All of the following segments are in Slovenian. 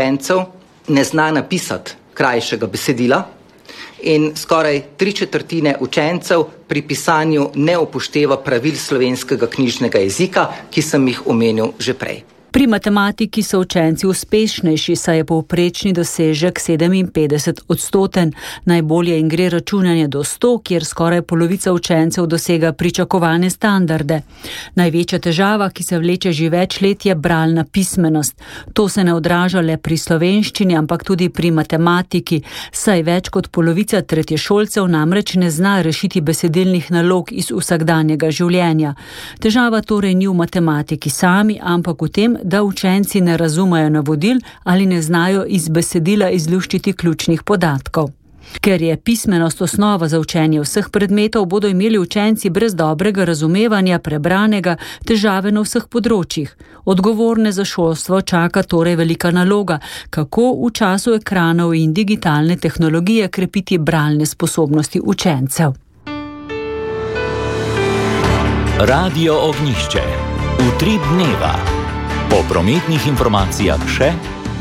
učencev ne zna napisati krajšega besedila in skoraj 3/4 učencev pri pisanju ne upošteva pravil slovenskega knjižnega jezika, ki sem jih omenil že prej. Pri matematiki so učenci uspešnejši, saj je povprečni dosežek 57%. Najbolje jim gre računanje do 100, kjer skoraj polovica učencev dosega pričakovane standarde. Največja težava, ki se vleče že več let, je bralna pismenost. To se ne odraža le pri slovenščini, ampak tudi pri matematiki, saj več kot polovica tretješolcev namreč ne zna rešiti besedilnih nalog iz vsakdanjega življenja. Težava torej ni v matematiki sami, ampak v tem, da učenci ne razumejo navodil ali ne znajo iz besedila izluščiti ključnih podatkov. Ker je pismenost osnova za učenje vseh predmetov, bodo imeli učenci brez dobrega razumevanja prebranega težave na vseh področjih. Odgovorne za šolstvo čaka torej velika naloga, kako v času ekranov in digitalne tehnologije krepiti bralne sposobnosti učencev. Radio Ognjišče. Utrip dneva. Po prometnih informacijah še.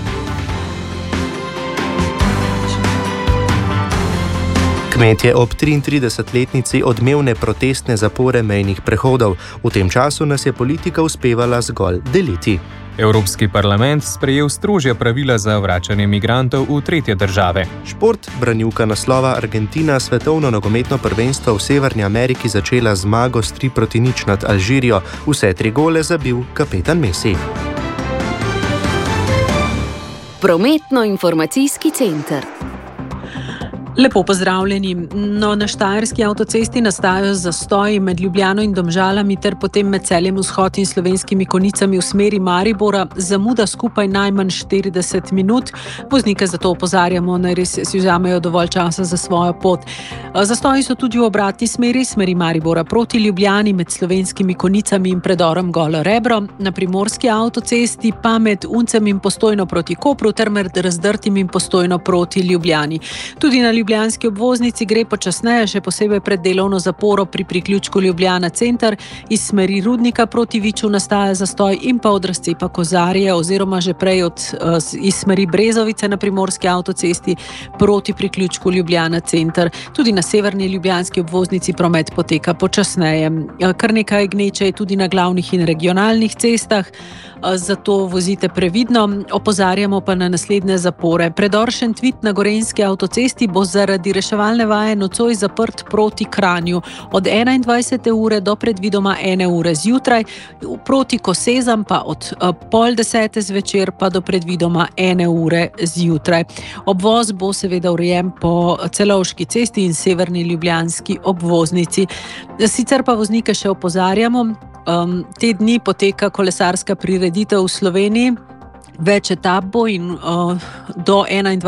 Kmetje ob 33-letnici odmevne protestne zapore mejnih prehodov. V tem času nas je politika uspevala zgolj deliti. Evropski parlament sprejel strožja pravila za vračanje migrantov v tretje države. Šport, branilka naslova Argentina svetovno nogometno prvenstvo v Severni Ameriki začela zmago s 3-0 nad Alžirijo. Vse 3 gole zabil kapetan Messi. Prometno-informacijski center. Lepo pozdravljeni. Na Štajerski avtocesti nastajajo zastoji med Ljubljano in Domžalami ter potem med Celjem Vzhod in Slovenskimi Konjicami v smeri Maribora. Zamuda skupaj najmanj 40 minut. Voznike zato opozarjamo, naj res si vzamejo dovolj časa za svojo pot. Zastoji so tudi v obratni smeri Maribora proti Ljubljani, med Slovenskimi Konjicami in predorom Golo Rebro. Na Primorski avtocesti pa med Uncem in Postojno proti Kopru ter med Razdrtim in Postojno proti Ljubljani. Tudi na ljubljanski obvoznici gre počasneje, še posebej pred delovno zaporo pri priključku Ljubljana center. Iz smeri Rudnika proti Viču nastaja zastoj in pa od razcepa Kozarje oziroma že prej iz smeri Brezovice na Primorski avtocesti proti priključku Ljubljana center. Tudi na severni ljubljanski obvoznici promet poteka počasneje. Kar nekaj gneče je tudi na glavnih in regionalnih cestah, zato vozite previdno. Opozarjamo pa na naslednje zapore. Predor Šentvid na Gorenjski avtocesti bo zaradi reševalne vaje nocoj zaprt proti Kranju od 21. ure do predvidoma 1. ure zjutraj, proti Kosezam pa od 9:30 zvečer pa do predvidoma 1. ure zjutraj. Obvoz bo seveda urejen po Celovški cesti in severni ljubljanski obvoznici. Sicer pa voznike še opozarjamo, te dni poteka kolesarska prireditev v Sloveniji. Več etap bo in do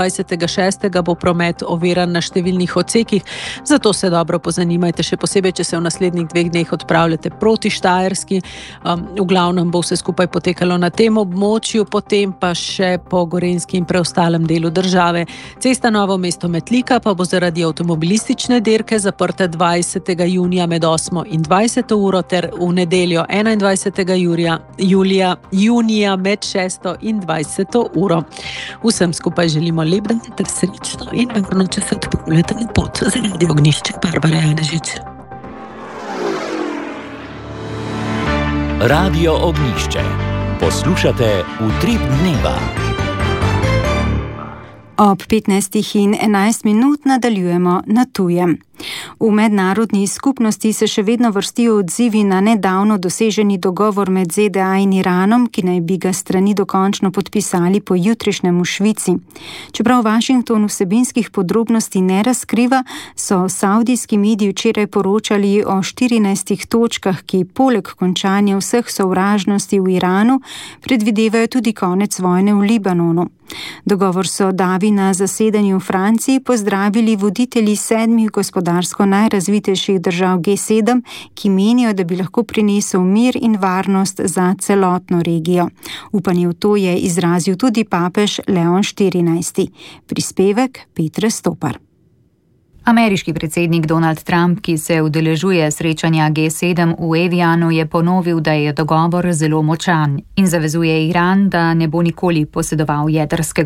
21.6. bo promet oviran na številnih odsekih, zato se dobro pozanimajte, še posebej, če se v naslednjih 2 dneh odpravljate proti Štajerski. V glavnem bo vse skupaj potekalo na tem območju, potem pa še po Gorenjski in preostalem delu države. Cesta Novo Mesto-Metlika pa bo zaradi avtomobilistične dirke zaprta 20. junija med 8. in 20. uro ter v nedeljo 21. junija med 6. in 20. uro. Vsem skupaj želimo lep dan ter srečno in varno, če se odpravljate na pot. Za Radio Ognjišče, Barbara Janežič. Radio Ognjišče. Poslušate Utrip dneva. Ob 15:11 nadaljujemo na tujem. V mednarodni skupnosti se še vedno vrstijo odzivi na nedavno doseženi dogovor med ZDA in Iranom, ki naj bi ga strani dokončno podpisali po jutrišnjem v Švici. Čeprav Washington vsebinskih podrobnosti ne razkriva, so savdijski mediji včeraj poročali o 14 točkah, ki poleg končanja vseh sovražnosti v Iranu predvidevajo tudi konec vojne v Libanonu. Dogovor so davi na zasedanju v Franciji pozdravili voditelji 7 gospodarsko najrazvitejših držav G7, ki menijo, da bi lahko prinesel mir in varnost za celotno regijo. Upanje v to je izrazil tudi papež Leon XIV. Prispevek Petre Stopar. Ameriški predsednik Donald Trump, ki se udeležuje srečanja G7 v Evianu, je ponovil, da je dogovor zelo močan in zavezuje Iran, da ne bo nikoli posedoval jedrskega